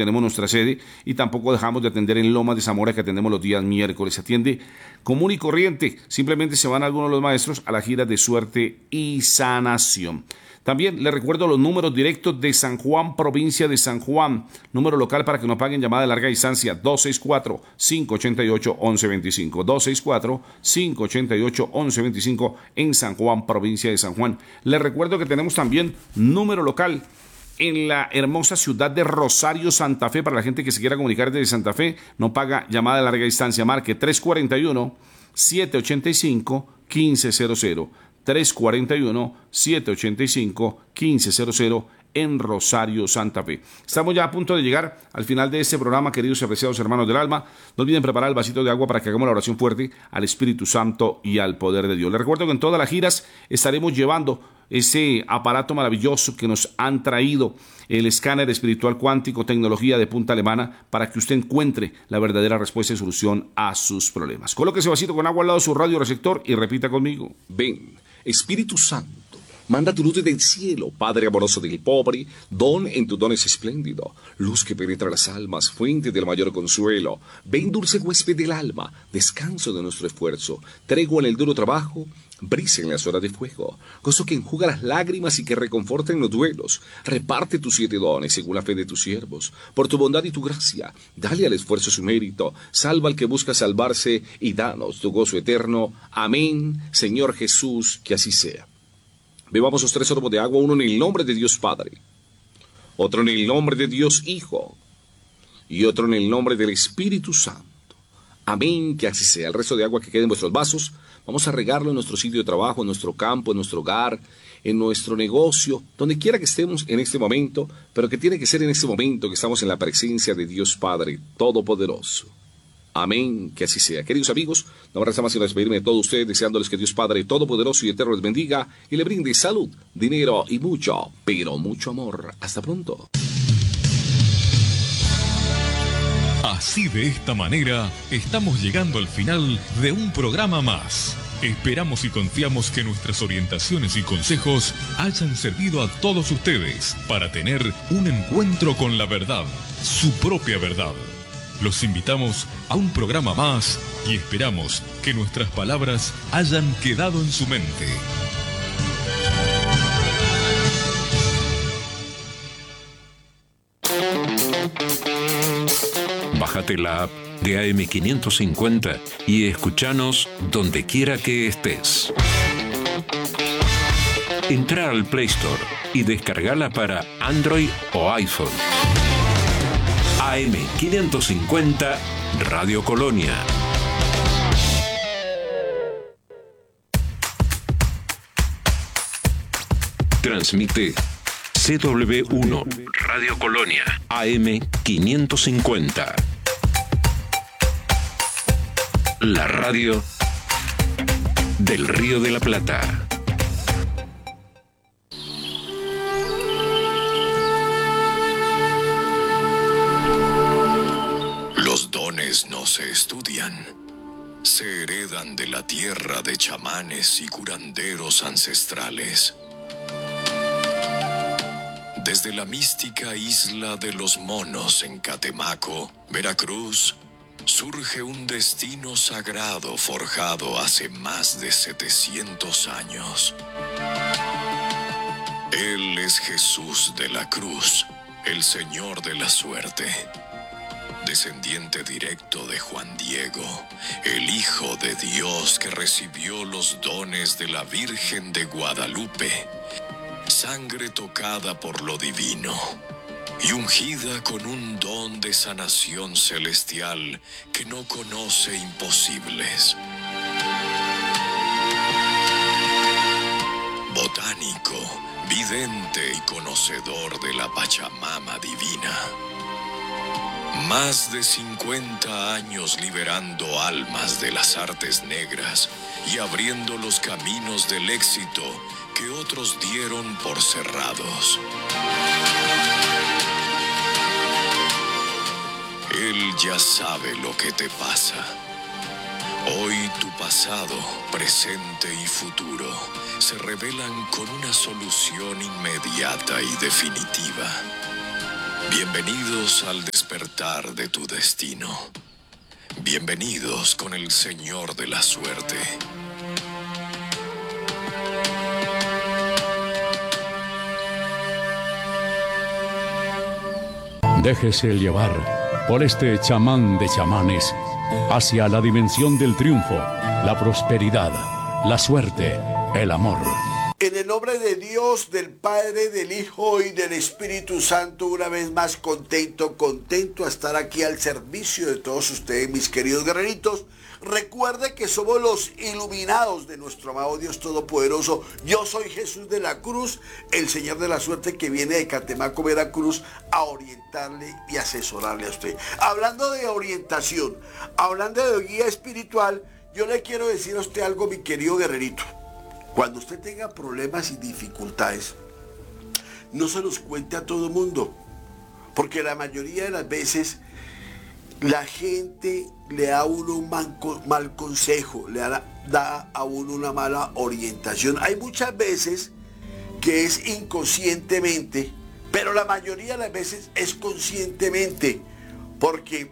tenemos nuestra sede, y tampoco dejamos de atender en Lomas de Zamora, que atendemos los días miércoles. Se atiende común y corriente, simplemente se van algunos de los maestros a la gira de suerte y sanación. También les recuerdo los números directos de San Juan, provincia de San Juan. Número local para que nos paguen llamada de larga distancia, 264-588-1125. 264-588-1125 en San Juan, provincia de San Juan. Les recuerdo que tenemos también número local en la hermosa ciudad de Rosario, Santa Fe. Para la gente que se quiera comunicar desde Santa Fe, no paga llamada de larga distancia. Marque 341-785-1500. 341-785-1500 en Rosario, Santa Fe. Estamos ya a punto de llegar al final de este programa, queridos y apreciados hermanos del alma. No olviden preparar el vasito de agua para que hagamos la oración fuerte al Espíritu Santo y al poder de Dios. Les recuerdo que en todas las giras estaremos llevando ese aparato maravilloso que nos han traído, el escáner espiritual cuántico, tecnología de punta alemana, para que usted encuentre la verdadera respuesta y solución a sus problemas. Coloque ese vasito con agua al lado de su radio receptor y repita conmigo. Ven, Espíritu Santo, manda tu luz desde el cielo, Padre amoroso del pobre, don en tu don es espléndido, luz que penetra las almas, fuente del mayor consuelo. Ven, dulce huésped del alma, descanso de nuestro esfuerzo, tregua en el duro trabajo, brisa en las horas de fuego, gozo que enjuga las lágrimas y que reconforta en los duelos. Reparte tus 7 dones según la fe de tus siervos, por tu bondad y tu gracia, dale al esfuerzo su mérito, salva al que busca salvarse y danos tu gozo eterno. Amén, Señor Jesús, que así sea. Bebamos los 3 sorbos de agua, uno en el nombre de Dios Padre, otro en el nombre de Dios Hijo y otro en el nombre del Espíritu Santo. Amén, que así sea. El resto de agua que quede en vuestros vasos, vamos a regarlo en nuestro sitio de trabajo, en nuestro campo, en nuestro hogar, en nuestro negocio, donde quiera que estemos en este momento, pero que tiene que ser en este momento que estamos en la presencia de Dios Padre Todopoderoso. Amén, que así sea. Queridos amigos, no me resta más que despedirme de todos ustedes, deseándoles que Dios Padre Todopoderoso y Eterno les bendiga y le brinde salud, dinero y mucho, pero mucho amor. Hasta pronto. Así, de esta manera, estamos llegando al final de un programa más. Esperamos y confiamos que nuestras orientaciones y consejos hayan servido a todos ustedes para tener un encuentro con la verdad, su propia verdad. Los invitamos a un programa más y esperamos que nuestras palabras hayan quedado en su mente. Bájate la app de AM550 y escúchanos donde quiera que estés. Entra al Play Store y descargala para Android o iPhone. AM550 Radio Colonia. Transmite CW1 Radio Colonia AM550. La radio del Río de la Plata. Los dones no se estudian, se heredan de la tierra de chamanes y curanderos ancestrales. Desde la mística isla de los Monos en Catemaco, Veracruz, surge un destino sagrado forjado hace más de 700 años. Él es Jesús de la Cruz, el Señor de la Suerte, descendiente directo de Juan Diego, el Hijo de Dios que recibió los dones de la Virgen de Guadalupe, sangre tocada por lo divino y ungida con un don de sanación celestial que no conoce imposibles. Botánico, vidente y conocedor de la Pachamama divina. Más de 50 años liberando almas de las artes negras y abriendo los caminos del éxito que otros dieron por cerrados. Él ya sabe lo que te pasa. Hoy tu pasado, presente y futuro se revelan con una solución inmediata y definitiva. Bienvenidos al despertar de tu destino. Bienvenidos con el Señor de la Suerte. Déjese llevar por este chamán de chamanes hacia la dimensión del triunfo, la prosperidad, la suerte, el amor. En el nombre de Dios, del Padre, del Hijo y del Espíritu Santo, una vez más contento a estar aquí al servicio de todos ustedes, mis queridos guerreritos. Recuerde que somos los iluminados de nuestro amado Dios Todopoderoso. Yo soy Jesús de la Cruz, el Señor de la Suerte, que viene de Catemaco, Veracruz, a orientarle y asesorarle a usted. Hablando de orientación, hablando de guía espiritual, yo le quiero decir a usted algo, mi querido guerrerito. Cuando usted tenga problemas y dificultades, no se los cuente a todo mundo, porque la mayoría de las veces la gente le da a uno un mal consejo, le da a uno una mala orientación. Hay muchas veces que es inconscientemente, pero la mayoría de las veces es conscientemente, porque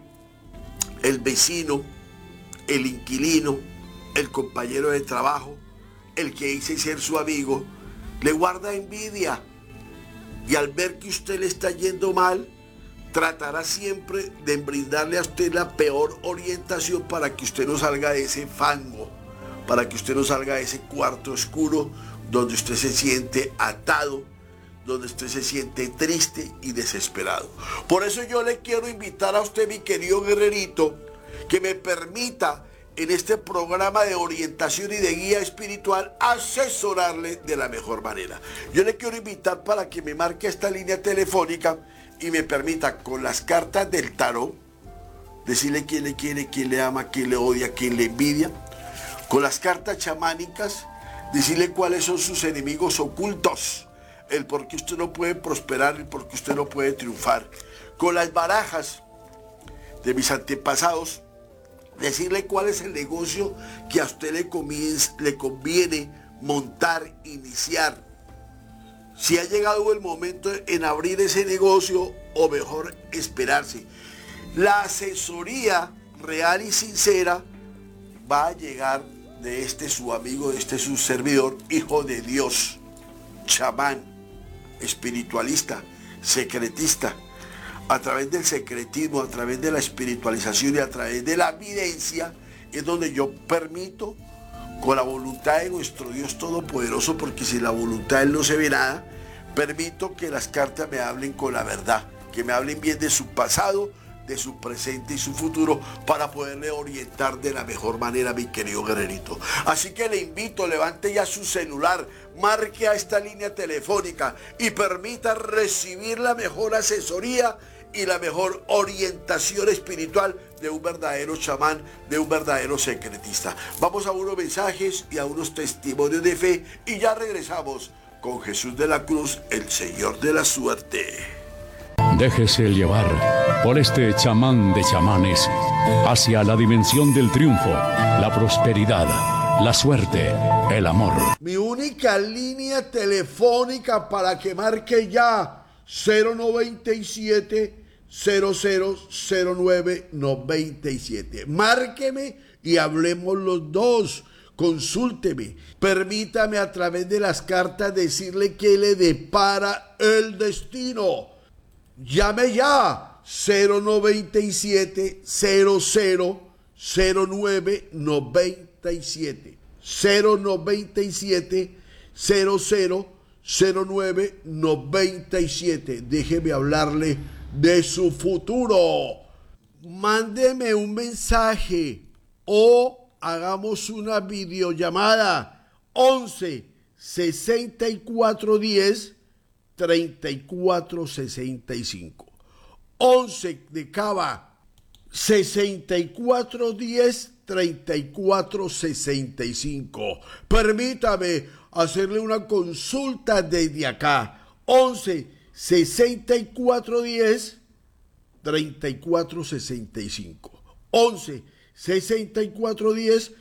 el vecino, el inquilino, el compañero de trabajo, el que dice ser su amigo, le guarda envidia, y al ver que usted le está yendo mal, tratará siempre de brindarle a usted la peor orientación para que usted no salga de ese fango, para que usted no salga de ese cuarto oscuro donde usted se siente atado, donde usted se siente triste y desesperado. Por eso yo le quiero invitar a usted, mi querido guerrerito, que me permita en este programa de orientación y de guía espiritual asesorarle de la mejor manera. Yo le quiero invitar para que me marque esta línea telefónica y me permita, con las cartas del tarot, decirle quién le quiere, quién le ama, quién le odia, quién le envidia. Con las cartas chamánicas, decirle cuáles son sus enemigos ocultos, el por qué usted no puede prosperar, el por qué usted no puede triunfar. Con las barajas de mis antepasados, decirle cuál es el negocio que a usted le conviene montar, iniciar. Si ha llegado el momento en abrir ese negocio o mejor esperarse. La asesoría real y sincera va a llegar de este su amigo, de este su servidor, hijo de Dios, chamán, espiritualista, secretista. A través del secretismo, a través de la espiritualización y a través de la evidencia, es donde yo permito, con la voluntad de nuestro Dios Todopoderoso, porque sin la voluntad de Él no se ve nada, permito que las cartas me hablen con la verdad, que me hablen bien de su pasado, de su presente y su futuro, para poderle orientar de la mejor manera, mi querido guerrerito. Así que le invito, levante ya su celular, marque a esta línea telefónica y permita recibir la mejor asesoría y la mejor orientación espiritual de un verdadero chamán, de un verdadero secretista. Vamos a unos mensajes y a unos testimonios de fe y ya regresamos con Jesús de la Cruz, el Señor de la Suerte. Déjese llevar por este chamán de chamanes hacia la dimensión del triunfo, la prosperidad, la suerte, el amor. Mi única línea telefónica para que marque ya 097 0009 97. Márqueme y hablemos los dos. Consúlteme. Permítame a través de las cartas decirle que le depara el destino. Llame ya 097 0009 97. 097 0009 97. Déjeme hablarle de su futuro. Mándeme un mensaje o hagamos una videollamada 11 64 10 34 65. 11 de Cava 64 10 34 65. Permítame hacerle una consulta desde acá. 11 64 10 34 65. 11 64 10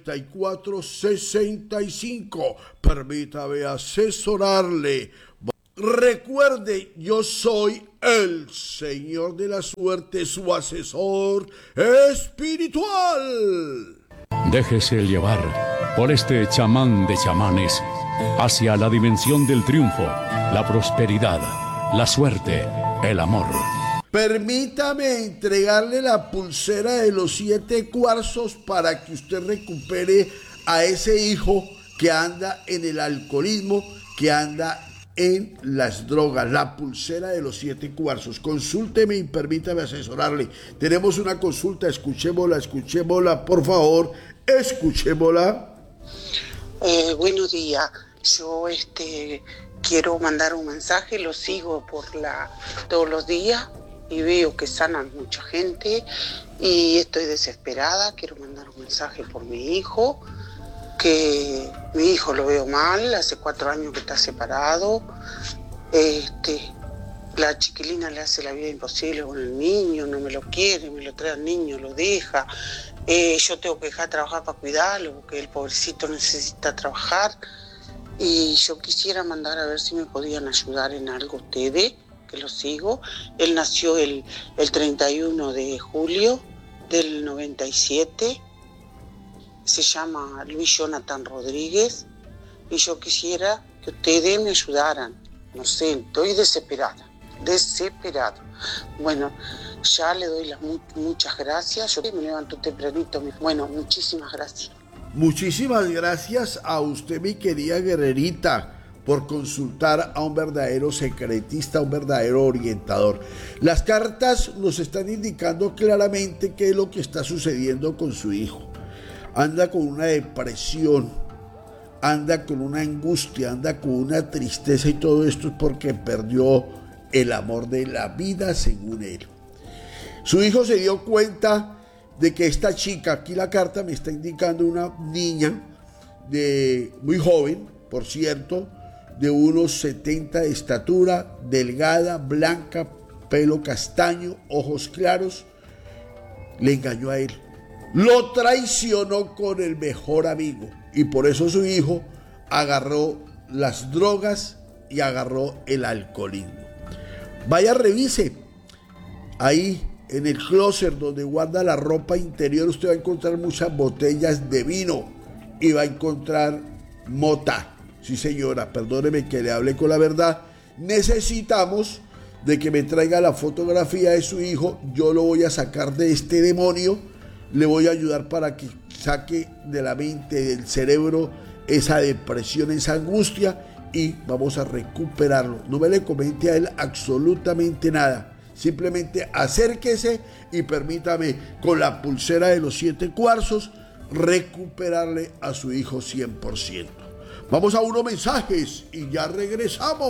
34 65. Permítame asesorarle. Recuerde, yo soy el Señor de la Suerte, su asesor espiritual. Déjese llevar por este chamán de chamanes hacia la dimensión del triunfo, la prosperidad, la suerte, el amor. Permítame entregarle la pulsera de los 7 cuarzos para que usted recupere a ese hijo que anda en el alcoholismo, que anda en las drogas. La pulsera de los 7 cuarzos. Consúlteme y permítame asesorarle. Tenemos una consulta, escuchémosla, por favor, escuchémosla. Buenos días. Yo quiero mandar un mensaje, lo sigo todos los días y veo que sanan mucha gente y estoy desesperada. Quiero mandar un mensaje por mi hijo, que mi hijo lo veo mal, hace 4 años que está separado. La chiquilina le hace la vida imposible con el niño, no me lo quiere, me lo trae al niño, lo deja. Yo tengo que dejar de trabajar para cuidarlo porque el pobrecito necesita trabajar. Y yo quisiera mandar a ver si me podían ayudar en algo ustedes, que lo sigo. Él nació el 31 de julio del 97. Se llama Luis Jonathan Rodríguez. Y yo quisiera que ustedes me ayudaran. No sé, estoy desesperado. Bueno, ya le doy las muchas gracias. Yo me levanto tempranito. Bueno, muchísimas gracias. Muchísimas gracias a usted, mi querida guerrerita, por consultar a un verdadero secretista, a un verdadero orientador. Las cartas nos están indicando claramente qué es lo que está sucediendo con su hijo. Anda con una depresión, anda con una angustia, anda con una tristeza, y todo esto es porque perdió el amor de la vida, según él. Su hijo se dio cuenta de que esta chica, aquí la carta me está indicando una niña muy joven, por cierto, de unos 70 de estatura, delgada, blanca, pelo castaño, ojos claros. Le engañó a él, lo traicionó con el mejor amigo, y por eso su hijo agarró las drogas y agarró el alcoholismo. Vaya, revise ahí en el closet donde guarda la ropa interior. Usted va a encontrar muchas botellas de vino y va a encontrar mota. Sí, señora, perdóneme que le hable con la verdad. Necesitamos de que me traiga la fotografía de su hijo. Yo lo voy a sacar de este demonio. Le voy a ayudar para que saque de la mente, del cerebro, esa depresión, esa angustia, y vamos a recuperarlo. No me le comente a él absolutamente nada. Simplemente acérquese y permítame, con la pulsera de los 7 cuarzos, recuperarle a su hijo 100%. Vamos a unos mensajes y ya regresamos.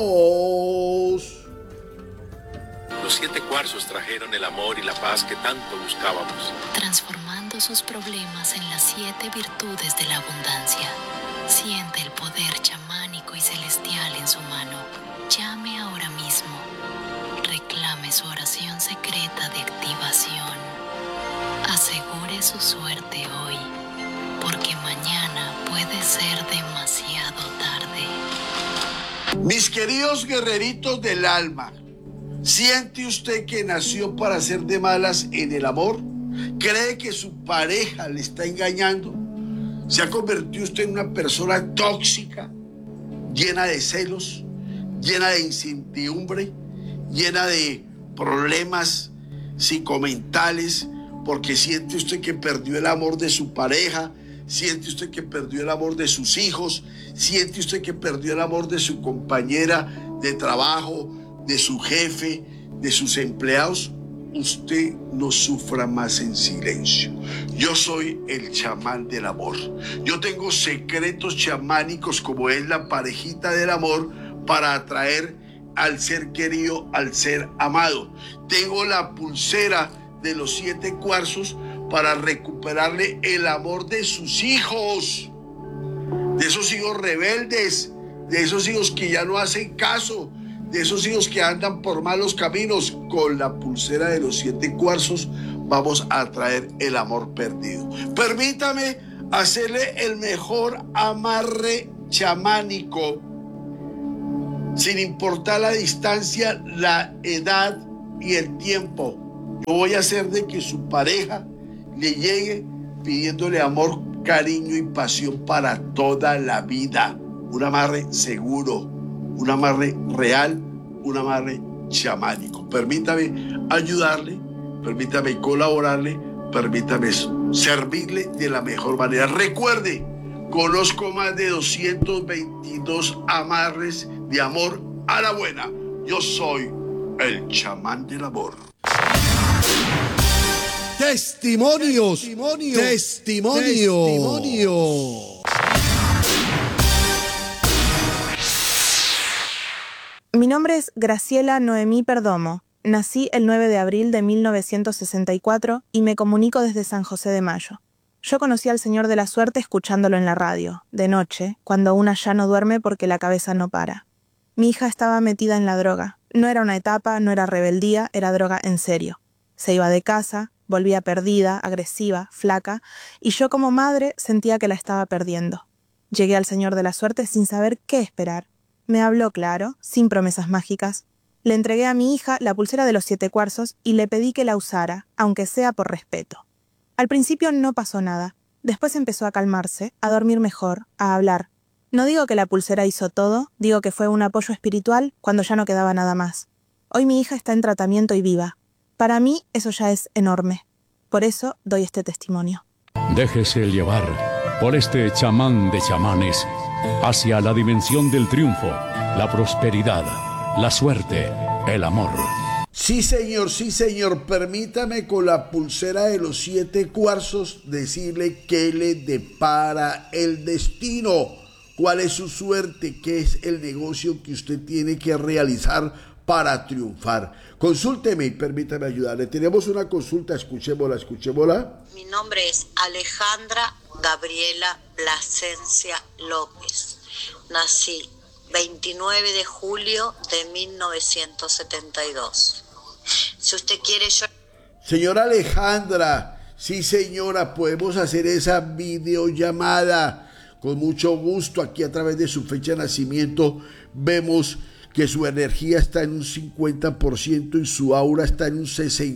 Los 7 cuarzos trajeron el amor y la paz que tanto buscábamos, transformando sus problemas en las 7 virtudes de la abundancia. Siente el poder chamánico y celestial en su mano. Llame ahora mismo. Reclame su oración secreta de activación. Asegure su suerte hoy, porque mañana puede ser demasiado tarde. Mis queridos guerreritos del alma, ¿siente usted que nació para ser de malas en el amor? ¿Cree que su pareja le está engañando? ¿Se ha convertido usted en una persona tóxica, llena de celos, llena de incertidumbre, llena de problemas psicomentales, porque siente usted que perdió el amor de su pareja, siente usted que perdió el amor de sus hijos, siente usted que perdió el amor de su compañera de trabajo, de su jefe, de sus empleados? Usted no sufra más en silencio. Yo soy el chamán del amor. Yo tengo secretos chamánicos, como es la parejita del amor, para atraer al ser querido, al ser amado. Tengo la pulsera de los 7 cuarzos para recuperarle el amor de sus hijos, de esos hijos rebeldes, de esos hijos que ya no hacen caso, de esos hijos que andan por malos caminos. Con la pulsera de los 7 cuarzos vamos a traer el amor perdido. Permítame hacerle el mejor amarre chamánico sin importar la distancia, la edad y el tiempo. Yo voy a hacer de que su pareja le llegue pidiéndole amor, cariño y pasión para toda la vida. Un amarre seguro, un amarre real, un amarre chamánico. Permítame ayudarle, permítame colaborarle, permítame servirle de la mejor manera. Recuerde, conozco más de 222 amarres de amor a la buena. Yo soy el chamán del amor. Testimonios. Mi nombre es Graciela Noemí Perdomo. Nací el 9 de abril de 1964 y me comunico desde San José de Mayo. Yo conocí al Señor de la Suerte escuchándolo en la radio, de noche, cuando una ya no duerme porque la cabeza no para. Mi hija estaba metida en la droga. No era una etapa, no era rebeldía, era droga en serio. Se iba de casa, volvía perdida, agresiva, flaca, y yo como madre sentía que la estaba perdiendo. Llegué al Señor de la Suerte sin saber qué esperar. Me habló claro, sin promesas mágicas. Le entregué a mi hija la pulsera de los 7 cuarzos y le pedí que la usara, aunque sea por respeto. Al principio no pasó nada. Después empezó a calmarse, a dormir mejor, a hablar. No digo que la pulsera hizo todo, digo que fue un apoyo espiritual cuando ya no quedaba nada más. Hoy mi hija está en tratamiento y viva. Para mí eso ya es enorme. Por eso doy este testimonio. Déjese llevar por este chamán de chamanes hacia la dimensión del triunfo, la prosperidad, la suerte, el amor. Sí, señor, permítame con la pulsera de los 7 cuarzos decirle qué le depara el destino, cuál es su suerte, qué es el negocio que usted tiene que realizar para triunfar. Consúlteme y permítame ayudarle. Tenemos una consulta, escuchémosla. Mi nombre es Alejandra Gabriela Plasencia López. Nací 29 de julio de 1972. Si usted quiere, yo... Señora Alejandra, sí señora, podemos hacer esa videollamada con mucho gusto. Aquí a través de su fecha de nacimiento vemos que su energía está en un 50% y su aura está en un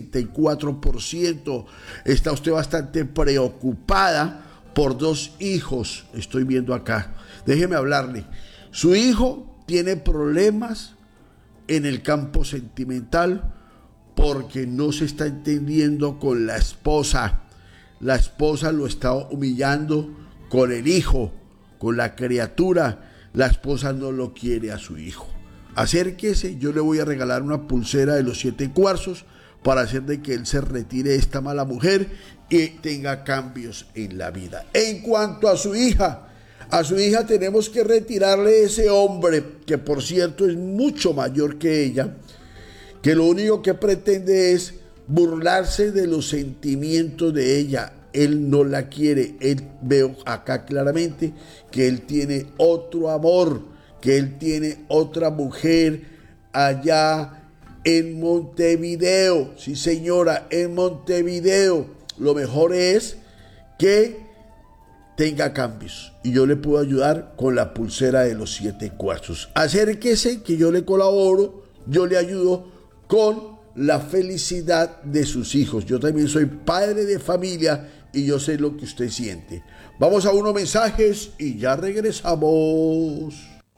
64%. Está usted bastante preocupada por 2 hijos, estoy viendo acá. Déjeme hablarle. Su hijo tiene problemas en el campo sentimental porque no se está entendiendo con la esposa. La esposa lo está humillando con el hijo, con la criatura. La esposa no lo quiere a su hijo. Acérquese, yo le voy a regalar una pulsera de los 7 cuarzos para hacer de que él se retire de esta mala mujer y tenga cambios en la vida. En cuanto a su hija tenemos que retirarle ese hombre, que por cierto es mucho mayor que ella, que lo único que pretende es burlarse de los sentimientos de ella. Él no la quiere, veo acá claramente que él tiene otro amor, que él tiene otra mujer allá en Montevideo. Sí señora, en Montevideo. Lo mejor es que tenga cambios y yo le puedo ayudar con la pulsera de los 7 cuarzos. Acérquese que yo le colaboro, yo le ayudo con la felicidad de sus hijos. Yo también soy padre de familia y yo sé lo que usted siente. Vamos a unos mensajes y ya regresamos.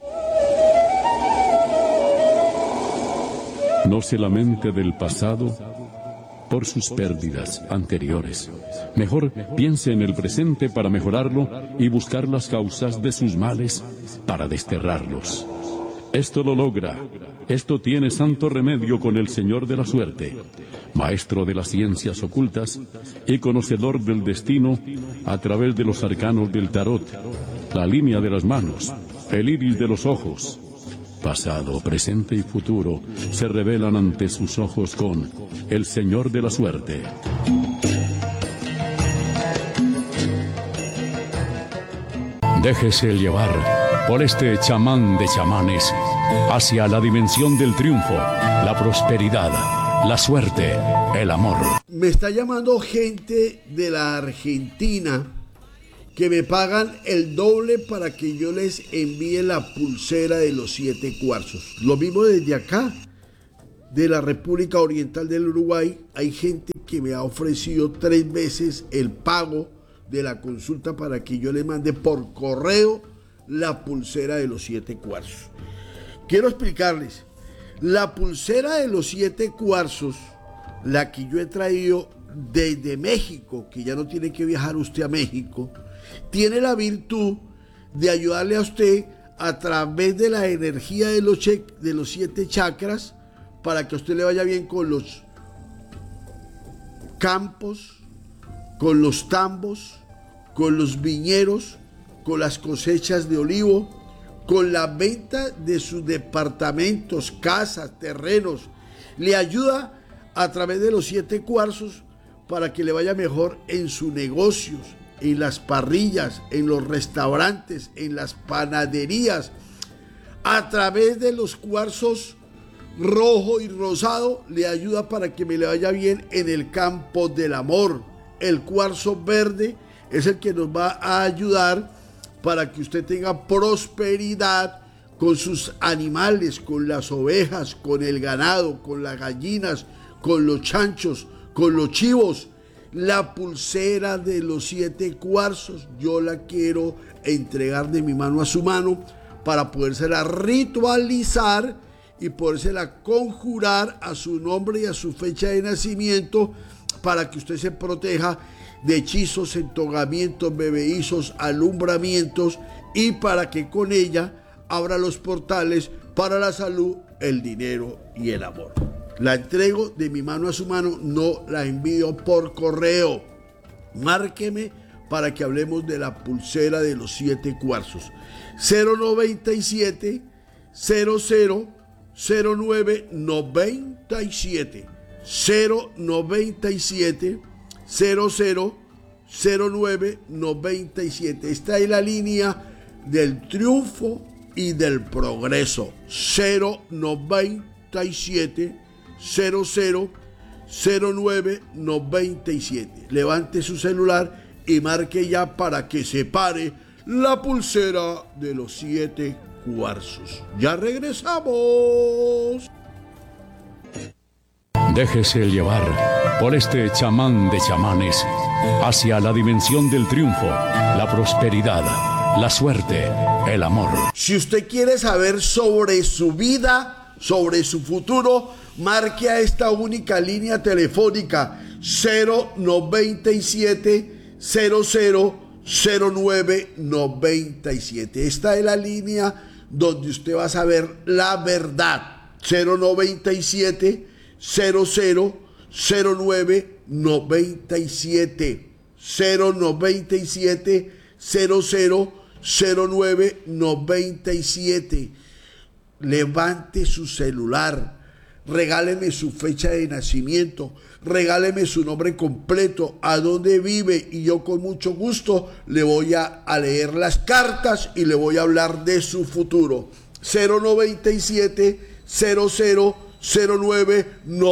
No se lamente del pasado por sus pérdidas anteriores. Mejor piense en el presente para mejorarlo y buscar las causas de sus males para desterrarlos. Esto lo logra. Esto tiene santo remedio con el Señor de la Suerte, maestro de las ciencias ocultas y conocedor del destino a través de los arcanos del tarot, la línea de las manos, el iris de los ojos. Pasado, presente y futuro se revelan ante sus ojos con el Señor de la Suerte. Déjese llevar por este chamán de chamanes hacia la dimensión del triunfo, la prosperidad, la suerte, el amor. Me está llamando gente de la Argentina que me pagan el doble para que yo les envíe la pulsera de los 7 cuarzos. Lo mismo desde acá, de la República Oriental del Uruguay, hay gente que me ha ofrecido 3 veces el pago de la consulta para que yo le mande por correo la pulsera de los 7 cuarzos. Quiero explicarles, la pulsera de los 7 cuarzos, la que yo he traído desde México, que ya no tiene que viajar usted a México, tiene la virtud de ayudarle a usted a través de la energía de los 7 chakras, para que a usted le vaya bien con los campos, con los tambos, con los viñeros, con las cosechas de olivo, con la venta de sus departamentos, casas, terrenos. Le ayuda a través de los 7 cuarzos para que le vaya mejor en sus negocios, en las parrillas, en los restaurantes, en las panaderías. A través de los cuarzos rojo y rosado le ayuda para que me le vaya bien en el campo del amor. El cuarzo verde es el que nos va a ayudar para que usted tenga prosperidad con sus animales, con las ovejas, con el ganado, con las gallinas, con los chanchos, con los chivos. La pulsera de los 7 cuarzos yo la quiero entregar de mi mano a su mano para podérsela ritualizar y podérsela conjurar a su nombre y a su fecha de nacimiento, para que usted se proteja de hechizos, entogamientos, bebeizos, alumbramientos, y para que con ella abra los portales para la salud, el dinero y el amor. La entrego de mi mano a su mano, no la envío por correo. Márqueme para que hablemos de la pulsera de los 7 cuarzos. 097 00 09 97 097 00 09 97. Esta es la línea del triunfo y del progreso. 097 00 09 97. Levante su celular y marque ya para que se pare la pulsera de los 7 cuarzos. Ya regresamos. Déjese llevar por este chamán de chamanes hacia la dimensión del triunfo, la prosperidad, la suerte, el amor. Si usted quiere saber sobre su vida, sobre su futuro, marque a esta única línea telefónica 097 00 09 97. Esta es la línea donde usted va a saber la verdad. 097 00 09 97 097 00 09 97. Levante su celular, regáleme su fecha de nacimiento, regáleme su nombre completo, a dónde vive, y yo con mucho gusto le voy a leer las cartas y le voy a hablar de su futuro. 097 00 09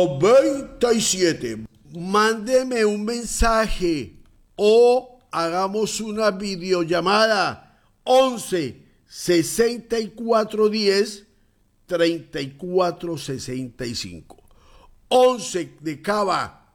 97. Mándeme un mensaje o hagamos una videollamada. 11 64 10 34 65. 11 de Cava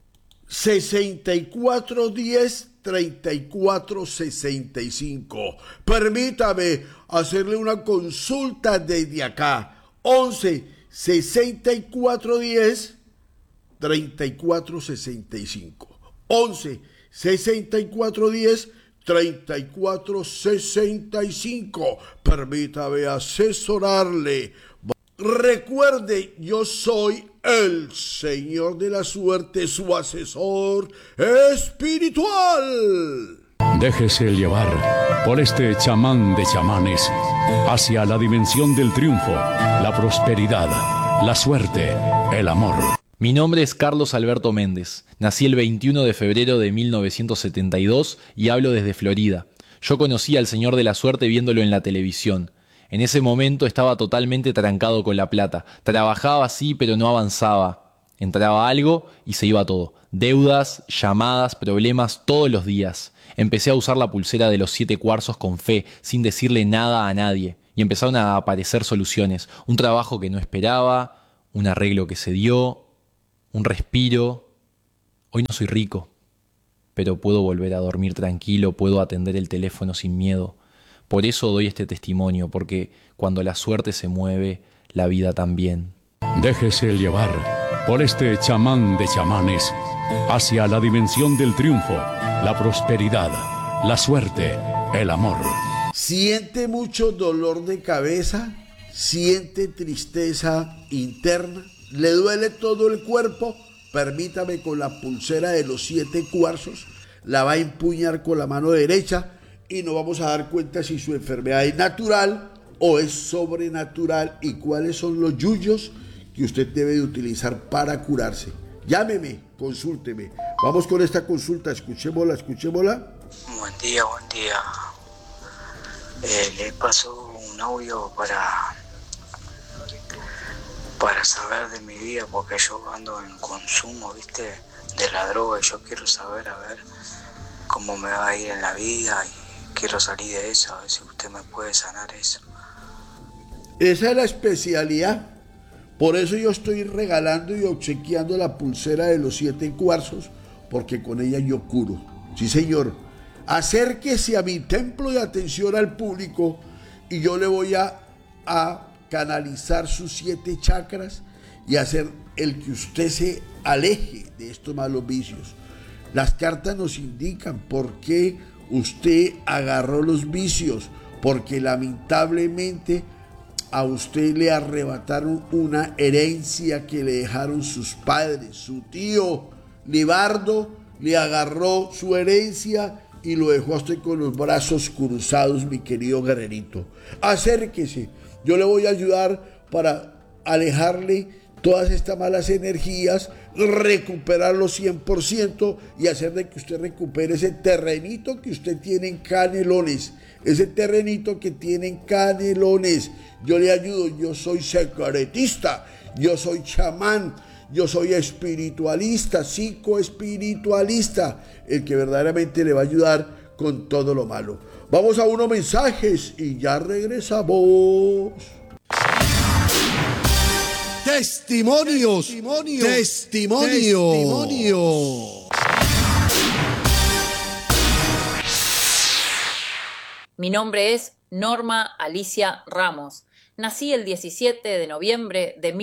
64 10 34 65. Permítame hacerle una consulta desde acá. 11 64 10 34 65. 11 64 10 34 65. Permítame asesorarle. Recuerde, yo soy el Señor de la Suerte, su asesor espiritual. Déjese llevar por este chamán de chamanes hacia la dimensión del triunfo, la prosperidad, la suerte, el amor. Mi nombre es Carlos Alberto Méndez. Nací el 21 de febrero de 1972 y hablo desde Florida. Yo conocí al Señor de la Suerte viéndolo en la televisión. En ese momento estaba totalmente trancado con la plata. Trabajaba sí, pero no avanzaba. Entraba algo y se iba todo. Deudas, llamadas, problemas, todos los días. Empecé a usar la pulsera de los 7 cuarzos con fe, sin decirle nada a nadie. Y empezaron a aparecer soluciones. Un trabajo que no esperaba, un arreglo que se dio, un respiro. Hoy no soy rico, pero puedo volver a dormir tranquilo, puedo atender el teléfono sin miedo. Por eso doy este testimonio, porque cuando la suerte se mueve, la vida también. Déjese llevar por este chamán de chamanes hacia la dimensión del triunfo, la prosperidad, la suerte, el amor. Siente mucho dolor de cabeza, siente tristeza interna, le duele todo el cuerpo. Permítame, con la pulsera de los 7 cuarzos, la va a empuñar con la mano derecha y nos vamos a dar cuenta si su enfermedad es natural o es sobrenatural y cuáles son los yuyos que usted debe de utilizar para curarse. Llámeme, consúlteme. Vamos con esta consulta, escuchémosla. Buen día. Le paso un audio para saber de mi vida, porque yo ando en consumo, ¿viste? De la droga, y yo quiero saber, a ver, cómo me va a ir en la vida, y quiero salir de eso, a ver si usted me puede sanar eso. Esa es la especialidad. Por eso yo estoy regalando y obsequiando la pulsera de los 7 cuarzos, porque con ella yo curo. Sí, señor. Acérquese a mi templo de atención al público y yo le voy a canalizar sus 7 chakras y hacer el que usted se aleje de estos malos vicios. Las cartas nos indican por qué usted agarró los vicios, porque lamentablemente a usted le arrebataron una herencia que le dejaron sus padres. Su tío Libardo le agarró su herencia y lo dejó a usted con los brazos cruzados, mi querido guerrerito. Acérquese, yo le voy a ayudar para alejarle todas estas malas energías, recuperarlo 100% y hacer de que usted recupere ese terrenito que usted tiene en Canelones. Ese terrenito que tiene en Canelones. Yo le ayudo, yo soy secretista, yo soy chamán, yo soy espiritualista, psicoespiritualista, el que verdaderamente le va a ayudar con todo lo malo. Vamos a unos mensajes y ya regresamos. Testimonios. Mi nombre es Norma Alicia Ramos. Nací el 17 de noviembre de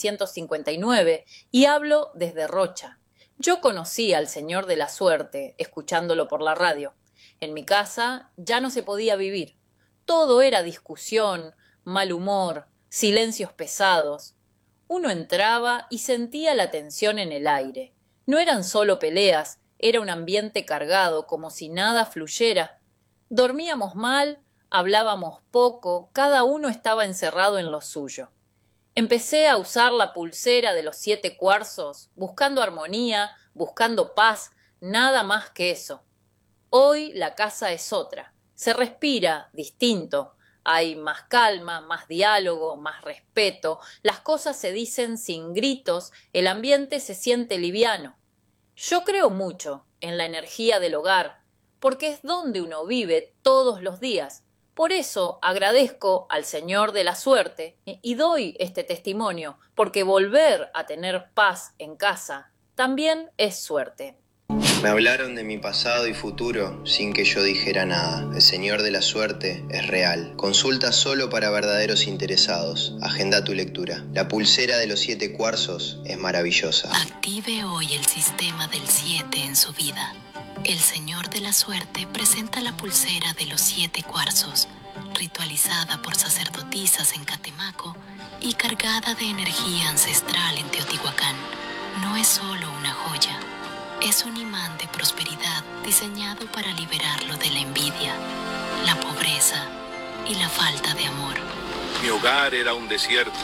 1959 y hablo desde Rocha. Yo conocí al Señor de la Suerte escuchándolo por la radio. En mi casa ya no se podía vivir. Todo era discusión, mal humor, silencios pesados. Uno entraba y sentía la tensión en el aire. No eran solo peleas, era un ambiente cargado, como si nada fluyera. Dormíamos mal, hablábamos poco, cada uno estaba encerrado en lo suyo. Empecé a usar la pulsera de los 7 cuarzos, buscando armonía, buscando paz, nada más que eso. Hoy la casa es otra, se respira distinto, hay más calma, más diálogo, más respeto, las cosas se dicen sin gritos, el ambiente se siente liviano. Yo creo mucho en la energía del hogar, porque es donde uno vive todos los días. Por eso agradezco al Señor de la Suerte y doy este testimonio, porque volver a tener paz en casa también es suerte. Me hablaron de mi pasado y futuro sin que yo dijera nada. El Señor de la Suerte es real. Consulta solo para verdaderos interesados. Agenda tu lectura. La pulsera de los 7 cuarzos es maravillosa. Active hoy el sistema del 7 en su vida. El Señor de la Suerte presenta la pulsera de los 7 cuarzos, ritualizada por sacerdotisas en Catemaco y cargada de energía ancestral en Teotihuacán. No es solo una joya, es un imán de prosperidad diseñado para liberarlo de la envidia, la pobreza y la falta de amor. Mi hogar era un desierto.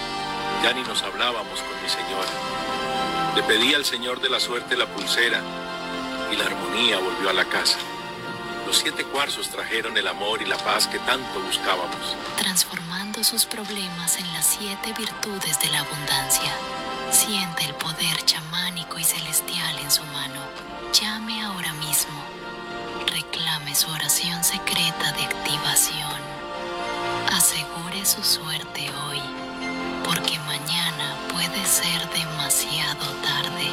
Ya ni nos hablábamos con mi señora. Le pedí al Señor de la Suerte la pulsera y la armonía volvió a la casa. Los 7 cuarzos trajeron el amor y la paz que tanto buscábamos. Transformando sus problemas en las 7 virtudes de la abundancia. Siente el poder chamánico y celestial en su mano. Llame ahora mismo. Reclame su oración secreta de activación. Asegure su suerte hoy, porque mañana puede ser demasiado tarde.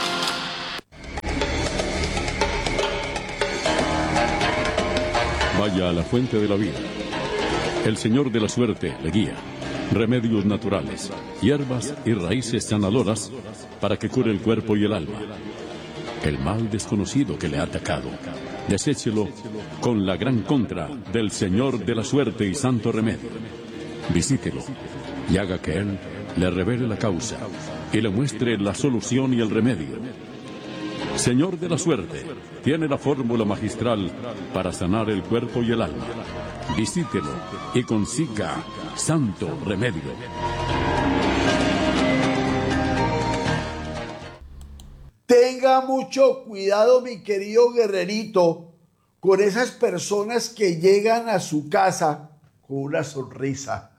Vaya a la fuente de la vida. El Señor de la Suerte le guía. Remedios naturales, hierbas y raíces sanadoras para que cure el cuerpo y el alma. El mal desconocido que le ha atacado, deséchelo con la gran contra del Señor de la Suerte y Santo Remedio. Visítelo y haga que Él le revele la causa y le muestre la solución y el remedio. Señor de la Suerte tiene la fórmula magistral para sanar el cuerpo y el alma. Visítelo y consiga santo remedio. Tenga mucho cuidado, mi querido guerrerito, con esas personas que llegan a su casa con una sonrisa.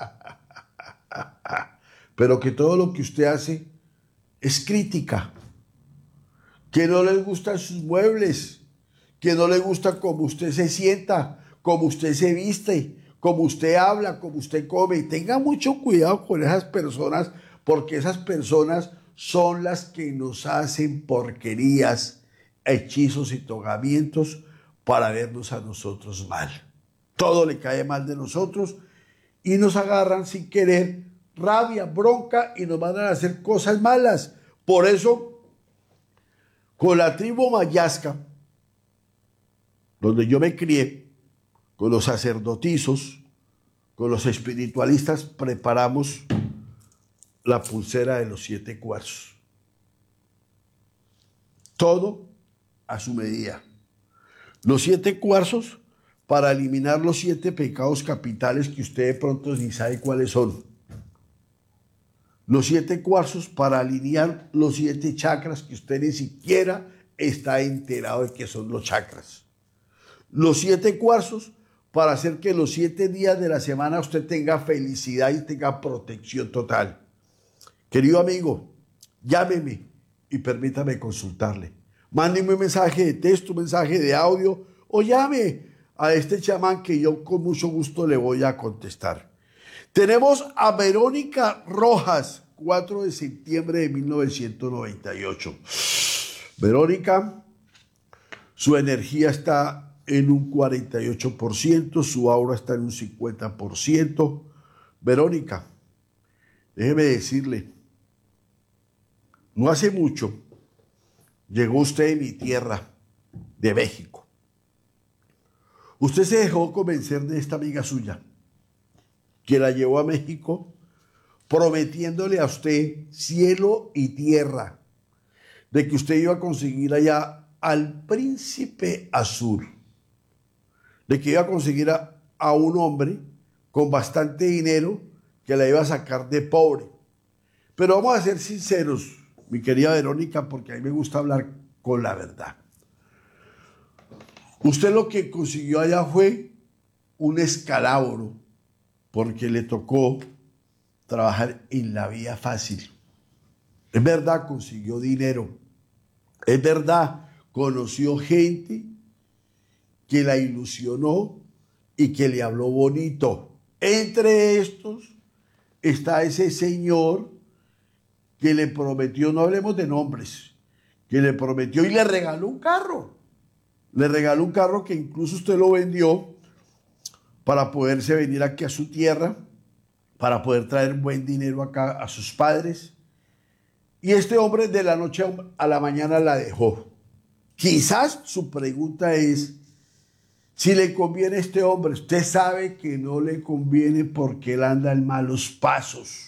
Pero que todo lo que usted hace es crítica. Que no les gustan sus muebles, que no les gusta cómo usted se sienta, cómo usted se viste, cómo usted habla, cómo usted come. Tenga mucho cuidado con esas personas, porque esas personas son las que nos hacen porquerías, hechizos y tocamientos para vernos a nosotros mal. Todo le cae mal de nosotros y nos agarran sin querer rabia, bronca y nos mandan a hacer cosas malas. Por eso, con la tribu mayasca, donde yo me crié, con los sacerdotizos, con los espiritualistas, preparamos la pulsera de los 7 cuarzos. Todo a su medida. Los 7 cuarzos para eliminar los 7 pecados capitales que usted de pronto ni sabe cuáles son. Los 7 cuarzos para alinear los 7 chakras que usted ni siquiera está enterado de que son los chakras. Los 7 cuarzos para hacer que los 7 días de la semana usted tenga felicidad y tenga protección total. Querido amigo, llámeme y permítame consultarle. Mándeme un mensaje de texto, un mensaje de audio o llame a este chamán que yo con mucho gusto le voy a contestar. Tenemos a Verónica Rojas, 4 de septiembre de 1998. Verónica, su energía está en un 48%, su aura está en un 50%. Verónica, déjeme decirle, no hace mucho llegó usted de mi tierra, de México. Usted se dejó convencer de esta amiga suya, que la llevó a México prometiéndole a usted cielo y tierra, de que usted iba a conseguir allá al príncipe azul, de que iba a conseguir a un hombre con bastante dinero que la iba a sacar de pobre. Pero vamos a ser sinceros, mi querida Verónica, porque a mí me gusta hablar con la verdad. Usted lo que consiguió allá fue un escalabro, porque le tocó trabajar en la vía fácil. Es verdad, consiguió dinero. Es verdad, conoció gente que la ilusionó y que le habló bonito. Entre estos está ese señor que le prometió, no hablemos de nombres, que le prometió y le regaló un carro. Le regaló un carro que incluso usted lo vendió para poderse venir aquí a su tierra, para poder traer buen dinero acá a sus padres. Y este hombre de la noche a la mañana la dejó. Quizás su pregunta es si le conviene a este hombre. Usted sabe que no le conviene porque él anda en malos pasos.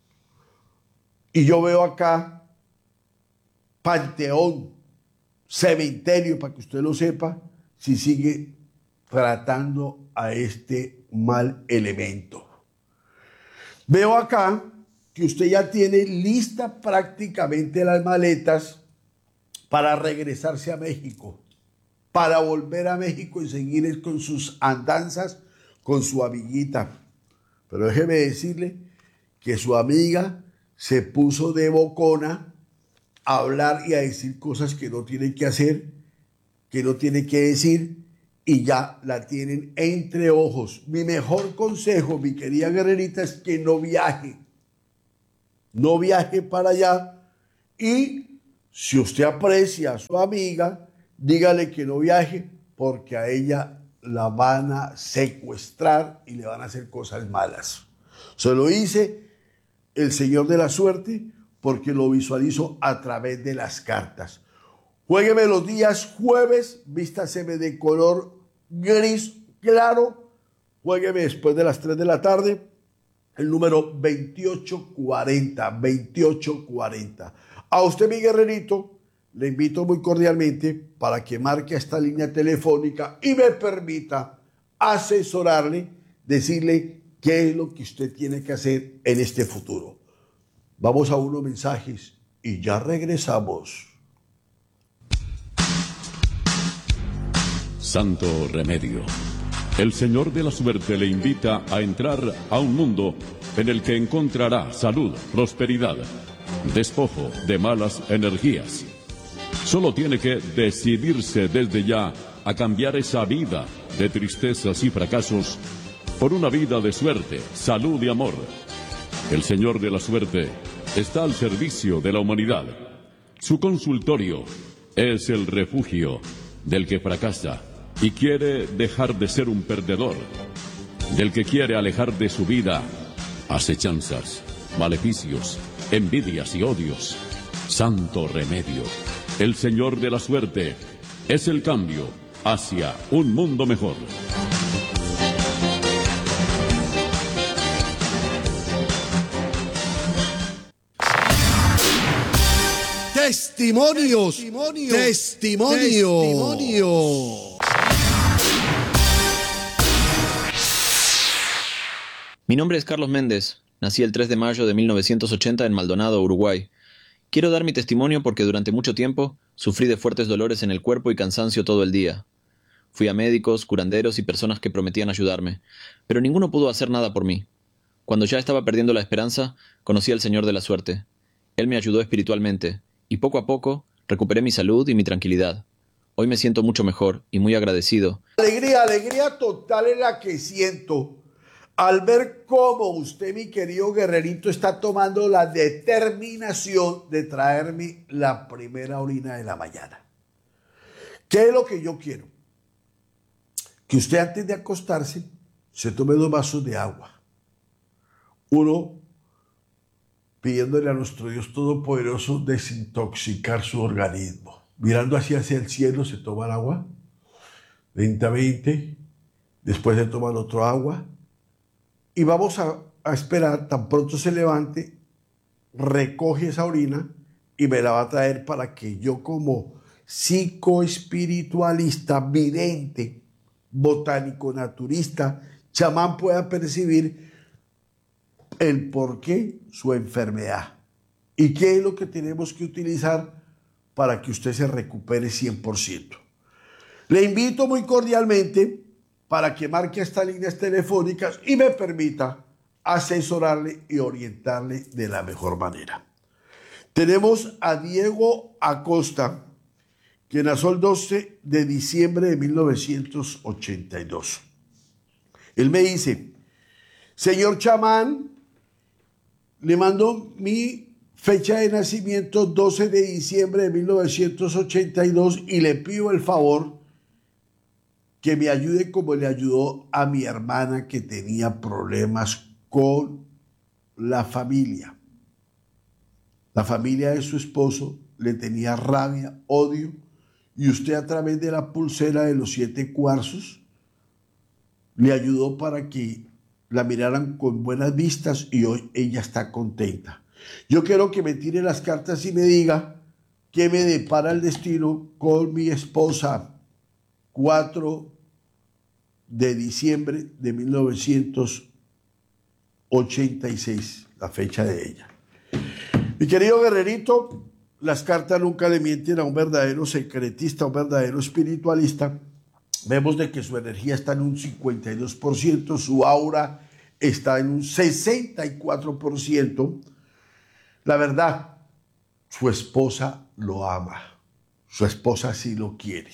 Y yo veo acá panteón, cementerio, para que usted lo sepa, si sigue tratando a este mal elemento. Veo acá que usted ya tiene lista prácticamente las maletas para regresarse a México, para volver a México y seguir con sus andanzas con su amiguita. Pero déjeme decirle que su amiga se puso de bocona a hablar y a decir cosas que no tiene que hacer, que no tiene que decir, y ya la tienen entre ojos. Mi mejor consejo, mi querida guerrerita, es que no viaje. No viaje para allá, y si usted aprecia a su amiga, dígale que no viaje, porque a ella la van a secuestrar y le van a hacer cosas malas. Se lo dice el señor de la suerte porque lo visualizo a través de las cartas. Juégueme los días jueves, vístaseme de color gris claro, juégueme después de las 3 de la tarde, el número 2840, 2840. A usted, mi guerrerito, le invito muy cordialmente para que marque esta línea telefónica y me permita asesorarle, decirle qué es lo que usted tiene que hacer en este futuro. Vamos a unos mensajes y ya regresamos. Santo Remedio. El Señor de la Suerte le invita a entrar a un mundo en el que encontrará salud, prosperidad, despojo de malas energías. Solo tiene que decidirse desde ya a cambiar esa vida de tristezas y fracasos por una vida de suerte, salud y amor. El Señor de la Suerte está al servicio de la humanidad. Su consultorio es el refugio del que fracasa y quiere dejar de ser un perdedor, del que quiere alejar de su vida acechanzas, maleficios, envidias y odios. Santo Remedio. El Señor de la Suerte es el cambio hacia un mundo mejor. Testimonios. Testimonios. Mi nombre es Carlos Méndez. Nací el 3 de mayo de 1980 en Maldonado, Uruguay. Quiero dar mi testimonio porque durante mucho tiempo sufrí de fuertes dolores en el cuerpo y cansancio todo el día. Fui a médicos, curanderos y personas que prometían ayudarme, pero ninguno pudo hacer nada por mí. Cuando ya estaba perdiendo la esperanza, conocí al Señor de la Suerte. Él me ayudó espiritualmente, y poco a poco recuperé mi salud y mi tranquilidad. Hoy me siento mucho mejor y muy agradecido. Alegría total es la que siento al ver cómo usted, mi querido guerrerito, está tomando la determinación de traerme la primera orina de la mañana. ¿Qué es lo que yo quiero? Que usted antes de acostarse se tome 2 vasos de agua. Uno, pidiéndole a nuestro Dios Todopoderoso desintoxicar su organismo. Mirando hacia el cielo se toma el agua, lentamente, después se toma el otro agua, y vamos a esperar, tan pronto se levante, recoge esa orina y me la va a traer para que yo como psicoespiritualista, vidente, botánico, naturista, chamán pueda percibir el porqué su enfermedad y qué es lo que tenemos que utilizar para que usted se recupere 100%. Le invito muy cordialmente para que marque estas líneas telefónicas y me permita asesorarle y orientarle de la mejor manera. Tenemos a Diego Acosta, que nació el 12 de diciembre de 1982. Él me dice: señor chamán, le mando mi fecha de nacimiento 12 de diciembre de 1982 y le pido el favor que me ayude como le ayudó a mi hermana que tenía problemas con la familia. La familia de su esposo le tenía rabia, odio, y usted a través de la pulsera de los 7 cuarzos le ayudó para que la miraran con buenas vistas y hoy ella está contenta. Yo quiero que me tire las cartas y me diga qué me depara el destino con mi esposa. 4 de diciembre de 1986, la fecha de ella. Mi querido guerrerito, las cartas nunca le mienten a un verdadero secretista, a un verdadero espiritualista. Vemos de que su energía está en un 52%, su aura está en un 64%. La verdad, su esposa lo ama. Su esposa sí lo quiere.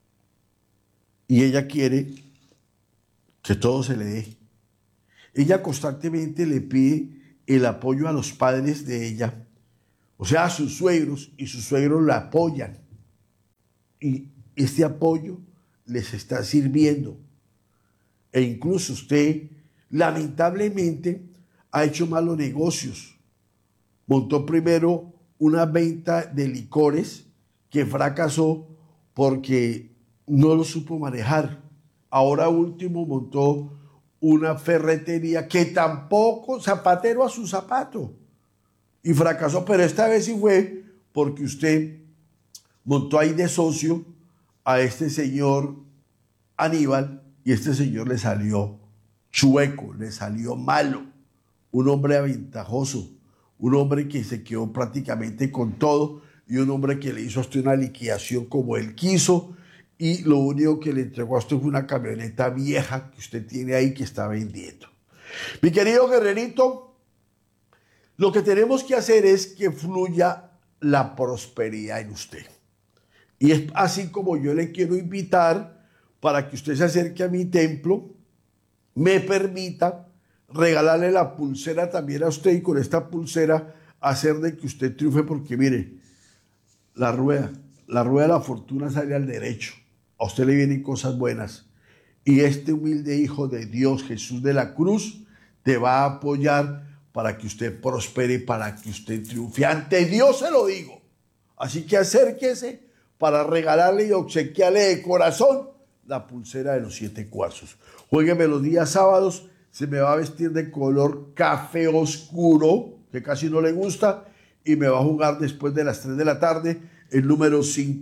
Y ella quiere que todo se le dé. Ella constantemente le pide el apoyo a los padres de ella, o sea, a sus suegros, y sus suegros la apoyan. Y este apoyo les está sirviendo. E incluso usted, lamentablemente, ha hecho malos negocios. Montó primero una venta de licores que fracasó porque no lo supo manejar. Ahora último montó una ferretería que tampoco, zapatero a su zapato, y fracasó, pero esta vez sí fue porque usted montó ahí de socio a este señor Aníbal, y este señor le salió chueco, le salió malo, un hombre aventajoso, un hombre que se quedó prácticamente con todo, y un hombre que le hizo a usted una liquidación como él quiso, y lo único que le entregó a usted fue una camioneta vieja que usted tiene ahí que está vendiendo. Mi querido guerrerito, lo que tenemos que hacer es que fluya la prosperidad en usted. Y es así como yo le quiero invitar para que usted se acerque a mi templo, me permita regalarle la pulsera también a usted, y con esta pulsera hacer de que usted triunfe, porque mire, la rueda de la fortuna sale al derecho. A usted le vienen cosas buenas. Y este humilde Hijo de Dios, Jesús de la Cruz, te va a apoyar para que usted prospere, para que usted triunfe. Ante Dios se lo digo. Así que acérquese para regalarle y obsequiarle de corazón la pulsera de los 7 cuarzos. Juégueme los días sábados. Se me va a vestir de color café oscuro, que casi no le gusta, y me va a jugar después de las 3 de la tarde el número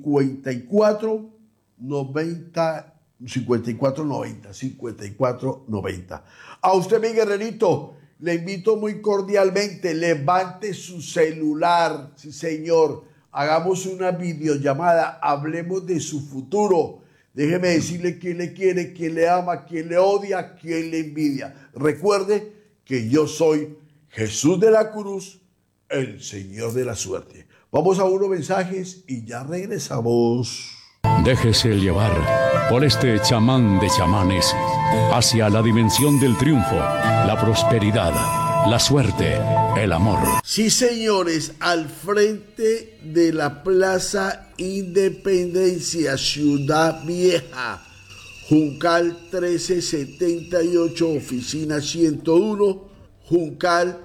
5490. A usted, mi guerrerito, le invito muy cordialmente, levante su celular, sí señor, hagamos una videollamada, hablemos de su futuro. Déjeme decirle quién le quiere, quién le ama, quién le odia, quién le envidia. Recuerde que yo soy Jesús de la Cruz, el Señor de la Suerte. Vamos a unos mensajes y ya regresamos. Déjese llevar por este chamán de chamanes hacia la dimensión del triunfo, la prosperidad, la suerte, el amor. Sí, señores, al frente de la Plaza Independencia, Ciudad Vieja, Juncal 1378, oficina 101, Juncal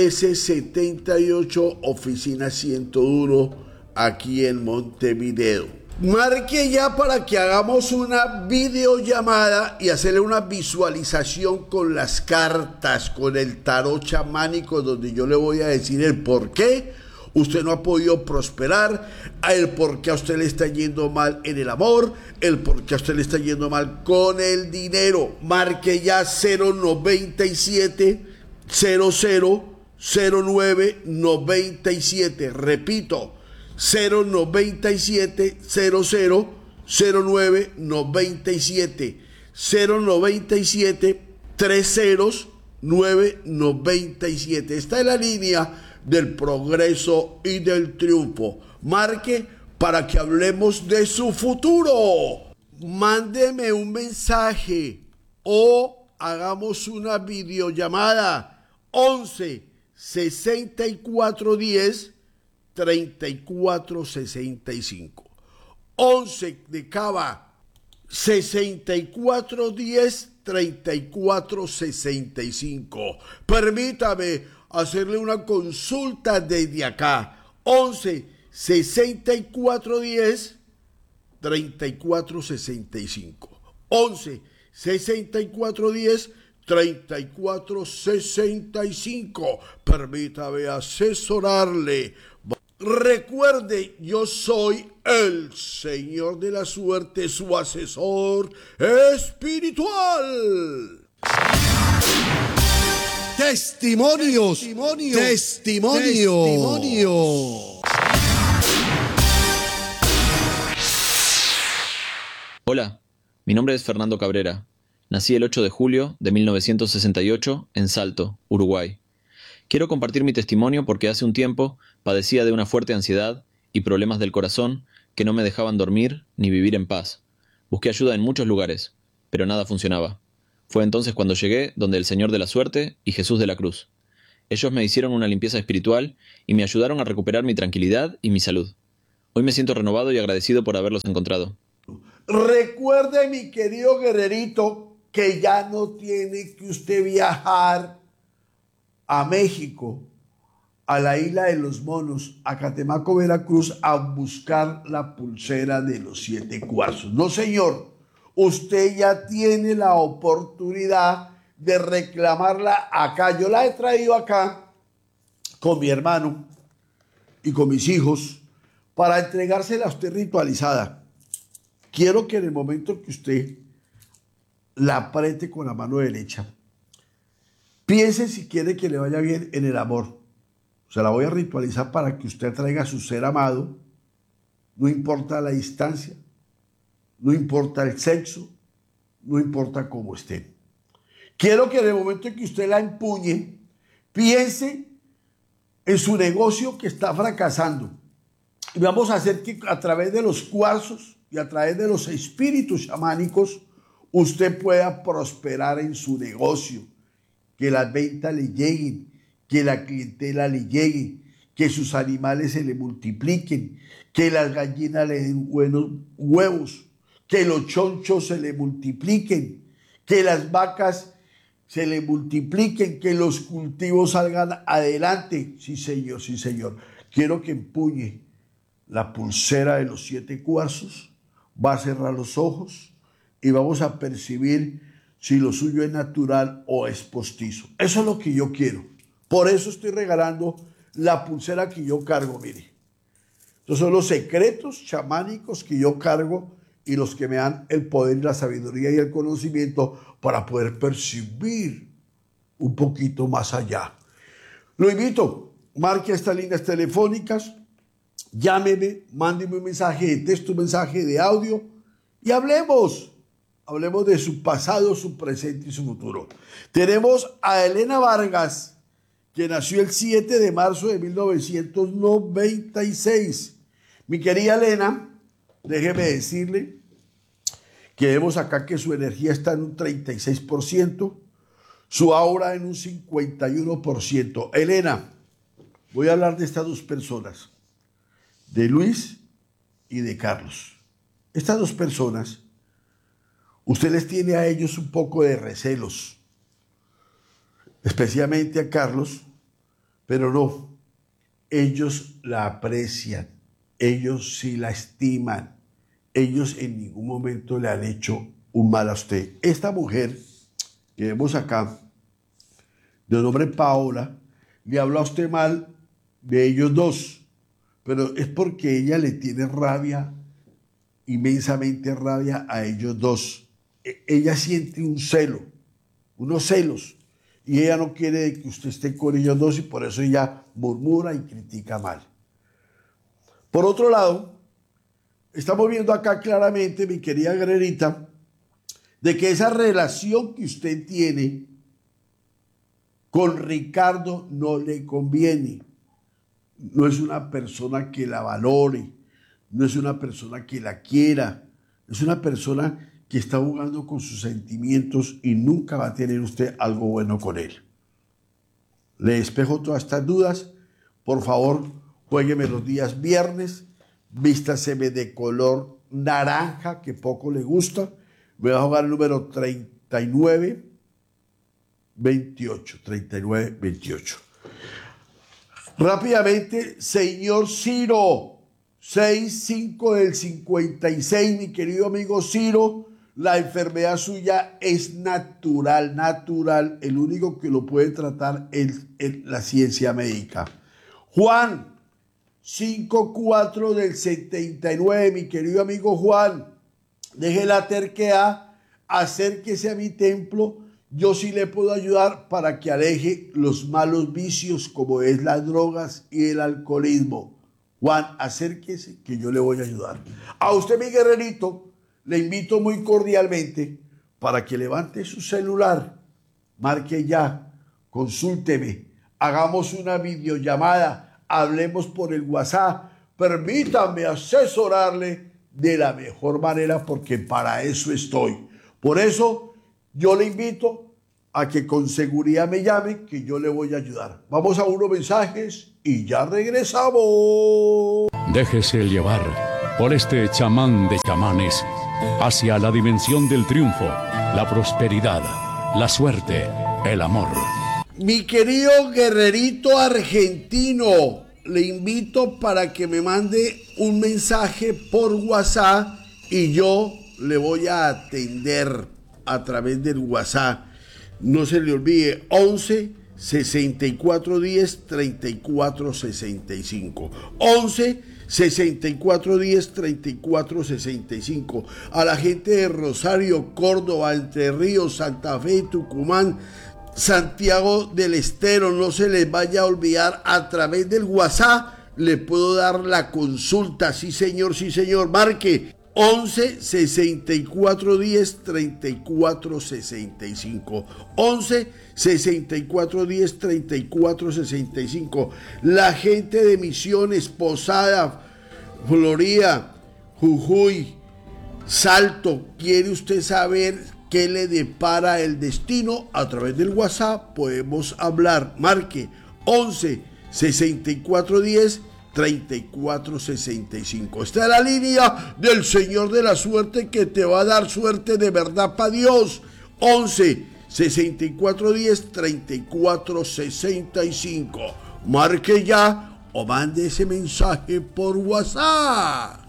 1378, oficina 101, aquí en Montevideo. Marque ya para que hagamos una videollamada y hacerle una visualización con las cartas, con el tarot chamánico, donde yo le voy a decir el por qué usted no ha podido prosperar, el por qué a usted le está yendo mal en el amor, el por qué a usted le está yendo mal con el dinero. Marque ya 097 000997. Repito, 097 000997, 097 30997. Esta es la línea del progreso y del triunfo. Marque para que hablemos de su futuro. Mándeme un mensaje o hagamos una videollamada. 11 6410 3465. 11 de Cava 6410 3465. Permítame hacerle una consulta desde acá. 11 6410 3465. 11 6410 3465. Permítame asesorarle. Recuerde, yo soy el Señor de la Suerte, su asesor espiritual. Testimonios. Hola, mi nombre es Fernando Cabrera. Nací el 8 de julio de 1968 en Salto, Uruguay. Quiero compartir mi testimonio porque hace un tiempo padecía de una fuerte ansiedad y problemas del corazón que no me dejaban dormir ni vivir en paz. Busqué ayuda en muchos lugares, pero nada funcionaba. Fue entonces cuando llegué donde el Señor de la Suerte y Jesús de la Cruz. Ellos me hicieron una limpieza espiritual y me ayudaron a recuperar mi tranquilidad y mi salud. Hoy me siento renovado y agradecido por haberlos encontrado. Recuerde, mi querido guerrerito, que ya no tiene que usted viajar a México, a la isla de los Monos, a Catemaco, Veracruz, a buscar la pulsera de los 7 cuarzos. No, señor, usted ya tiene la oportunidad de reclamarla acá. Yo la he traído acá con mi hermano y con mis hijos para entregársela a usted ritualizada. Quiero que en el momento que usted la apriete con la mano derecha, piense si quiere que le vaya bien en el amor. Se la voy a ritualizar para que usted traiga a su ser amado, no importa la distancia, no importa el sexo, no importa cómo estén. Quiero que en el momento en que usted la empuñe, piense en su negocio que está fracasando. Y vamos a hacer que a través de los cuarzos y a través de los espíritus chamánicos, usted pueda prosperar en su negocio, que las ventas le lleguen, que la clientela le llegue, que sus animales se le multipliquen, que las gallinas le den buenos huevos, que los chonchos se le multipliquen, que las vacas se le multipliquen, que los cultivos salgan adelante. Sí, señor, sí, señor. Quiero que empuñe la pulsera de los 7 cuarzos, va a cerrar los ojos y vamos a percibir si lo suyo es natural o es postizo. Eso es lo que yo quiero. Por eso estoy regalando la pulsera que yo cargo, mire. Estos son los secretos chamánicos que yo cargo y los que me dan el poder y la sabiduría y el conocimiento para poder percibir un poquito más allá. Lo invito, marque estas líneas telefónicas, llámeme, mándeme un mensaje de texto, un mensaje de audio y hablemos. Hablemos de su pasado, su presente y su futuro. Tenemos a Elena Vargas, que nació el 7 de marzo de 1996. Mi querida Elena, déjeme decirle que vemos acá que su energía está en un 36%, su aura en un 51%. Elena, voy a hablar de estas dos personas, de Luis y de Carlos. Estas dos personas, usted les tiene a ellos un poco de recelos, especialmente a Carlos, pero no, ellos la aprecian, ellos sí la estiman, ellos en ningún momento le han hecho un mal a usted. Esta mujer que vemos acá, de nombre Paola, le habla a usted mal de ellos dos, pero es porque ella le tiene rabia, inmensamente rabia a ellos dos. Ella siente un celo, unos celos, y ella no quiere que usted esté con ellos dos y por eso ella murmura y critica mal. Por otro lado, estamos viendo acá claramente, mi querida guerrerita, de que esa relación que usted tiene con Ricardo no le conviene. No es una persona que la valore, no es una persona que la quiera, es una persona que está jugando con sus sentimientos y nunca va a tener usted algo bueno con él. Le despejo todas estas dudas. Por favor, juégueme los días viernes, vístaseme de color naranja, que poco le gusta. Voy a jugar el número 3928. Rápidamente, señor Ciro, 65 del 56, mi querido amigo Ciro, la enfermedad suya es natural, el único que lo puede tratar es la ciencia médica. Juan, 54 del 79, mi querido amigo Juan, deje la terquedad, acérquese a mi templo, yo sí le puedo ayudar para que aleje los malos vicios como es las drogas y el alcoholismo. Juan, acérquese que yo le voy a ayudar. A usted, mi guerrerito, le invito muy cordialmente para que levante su celular, marque ya, consúlteme, hagamos una videollamada, hablemos por el WhatsApp, permítame asesorarle de la mejor manera porque para eso estoy. Por eso yo le invito a que con seguridad me llame, que yo le voy a ayudar. Vamos a unos mensajes y ya regresamos. Déjese llevar por este chamán de chamanes hacia la dimensión del triunfo, la prosperidad, la suerte, el amor. Mi querido guerrerito argentino, le invito para que me mande un mensaje por WhatsApp y yo le voy a atender a través del WhatsApp. No se le olvide, 11 64 10 34 65. 11 64 10 34 65. A la gente de Rosario, Córdoba, Entre Ríos, Santa Fe, Tucumán, Santiago del Estero, no se les vaya a olvidar, a través del WhatsApp le puedo dar la consulta. Sí señor, marque 11 64 10 34 65. 11 64 10 34 65. La gente de Misiones, Posada, Florida, Jujuy, Salto, ¿quiere usted saber qué le depara el destino? A través del WhatsApp podemos hablar. Marque 11 64 10 3465. Esta es la línea del Señor de la Suerte, que te va a dar suerte de verdad para Dios. 11 64 10 34 65. Marque ya o mande ese mensaje por WhatsApp.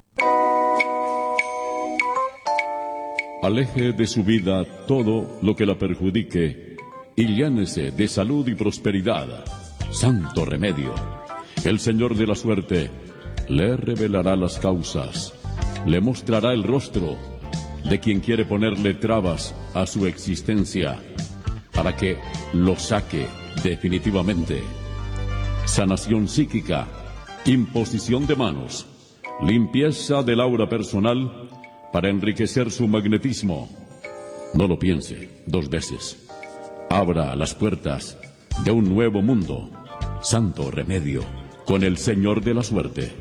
Aleje de su vida todo lo que la perjudique y llénese de salud y prosperidad. Santo remedio. El Señor de la Suerte le revelará las causas, le mostrará el rostro de quien quiere ponerle trabas a su existencia para que lo saque definitivamente. Sanación psíquica, imposición de manos, limpieza del aura personal para enriquecer su magnetismo. No lo piense dos veces. Abra las puertas de un nuevo mundo. Santo remedio con el Señor de la Suerte.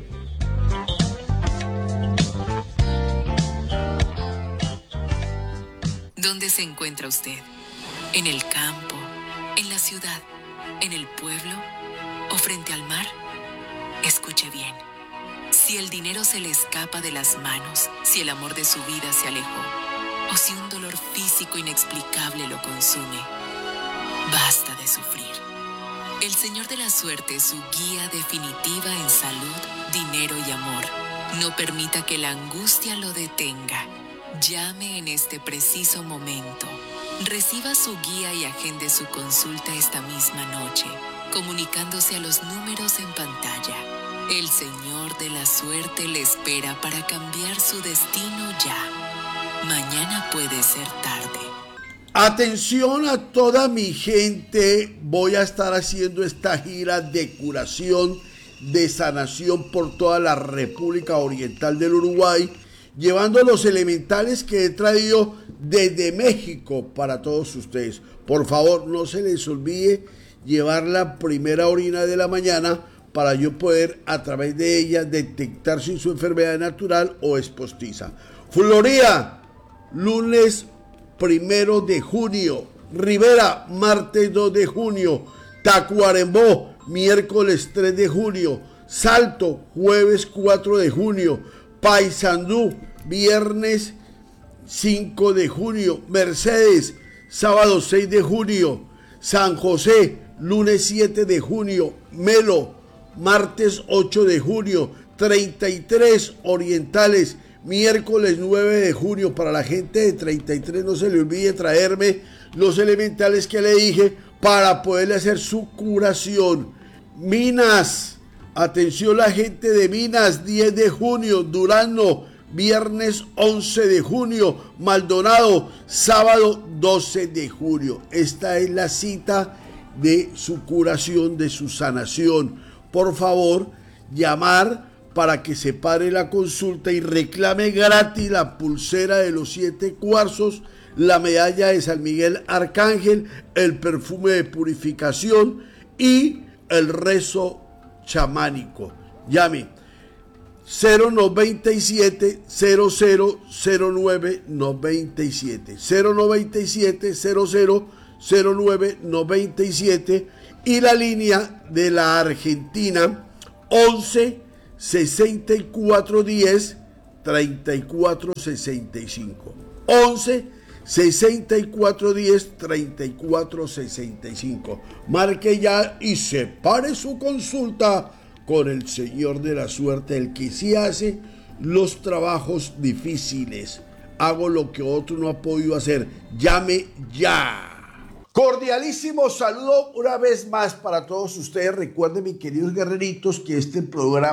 ¿Dónde se encuentra usted? ¿En el campo? ¿En la ciudad? ¿En el pueblo? ¿O frente al mar? Escuche bien. Si el dinero se le escapa de las manos, si el amor de su vida se alejó, o si un dolor físico inexplicable lo consume, basta de sufrir. El Señor de la Suerte es su guía definitiva en salud, dinero y amor. No permita que la angustia lo detenga. Llame en este preciso momento. Reciba su guía y agende su consulta esta misma noche, comunicándose a los números en pantalla. El Señor de la Suerte le espera para cambiar su destino ya. Mañana puede ser tarde. Atención a toda mi gente, voy a estar haciendo esta gira de curación, de sanación por toda la República Oriental del Uruguay, llevando los elementales que he traído desde México para todos ustedes. Por favor, no se les olvide llevar la primera orina de la mañana para yo poder a través de ella detectar si su enfermedad es natural o es postiza. Florida, lunes 1 de junio, Rivera, martes 2 de junio, Tacuarembó, miércoles 3 de junio, Salto, jueves 4 de junio, Paysandú, viernes 5 de junio, Mercedes, sábado 6 de junio, San José, lunes 7 de junio, Melo, martes 8 de junio, 33 orientales, miércoles 9 de junio. Para la gente de 33 no se le olvide traerme los elementales que le dije para poderle hacer su curación. Minas, atención la gente de Minas, 10 de junio, Durazno, viernes 11 de junio, Maldonado, sábado 12 de junio. Esta es la cita de su curación, de su sanación. Por favor, llamar para que se pare la consulta y reclame gratis la pulsera de los 7 cuarzos, la medalla de San Miguel Arcángel, el perfume de purificación y el rezo chamánico. Llame 097 0009 97 097 0009 97 y la línea de la Argentina 11 64 10 34 65 11 64 10 34 65. Marque ya y separe su consulta con el Señor de la Suerte, el que sí hace los trabajos difíciles. Hago lo que otro no ha podido hacer. Llame ya. Cordialísimo saludo una vez más para todos ustedes. Recuerden, mis queridos guerreritos, que este programa